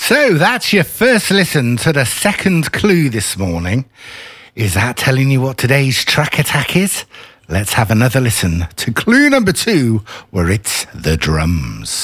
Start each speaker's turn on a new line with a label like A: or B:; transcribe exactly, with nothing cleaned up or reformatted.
A: So that's your first listen to the second clue this morning. Is that telling you what today's track attack is? Let's have another listen to clue number two, where it's the drums.